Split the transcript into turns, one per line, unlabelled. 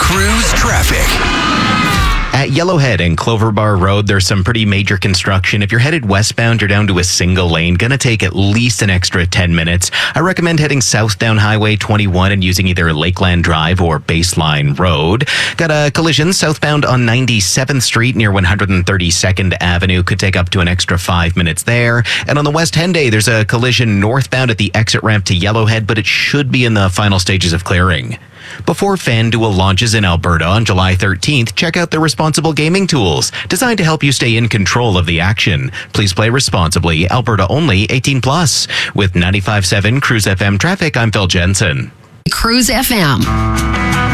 Cruise traffic.
At Yellowhead and Clover Bar Road, there's some pretty major construction. If you're headed westbound, you're down to a single lane. Gonna take at least an extra 10 minutes. I recommend heading south down Highway 21 and using either Lakeland Drive or Baseline Road. Got a collision southbound on 97th Street near 132nd Avenue. Could take up to an extra 5 minutes there. And on the West Henday, there's a collision northbound at the exit ramp to Yellowhead, but it should be in the final stages of clearing. Before FanDuel launches in Alberta on July 13th, check out their responsible gaming tools designed to help you stay in control of the action. Please play responsibly. Alberta only, 18+. With 95.7 Cruise FM traffic, I'm Phil Jensen.
Cruise FM.